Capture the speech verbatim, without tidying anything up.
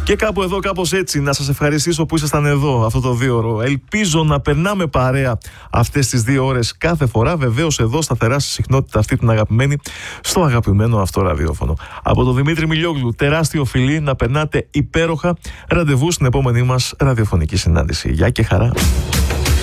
Και κάπου εδώ, κάπως έτσι, να σας ευχαριστήσω που ήσασταν εδώ αυτό το δύο ώρο. Ελπίζω να περνάμε παρέα αυτές τις δύο ώρες κάθε φορά. Βεβαίως εδώ σταθερά στη συχνότητα αυτή την αγαπημένη, στο αγαπημένο αυτό ραδιόφωνο. Από τον Δημήτρη Μιλιόγλου, τεράστιο φιλί, να περνάτε υπέροχα. Ραντεβού στην επόμενή μας ραδιοφωνική συνάντηση. Γεια και χαρά.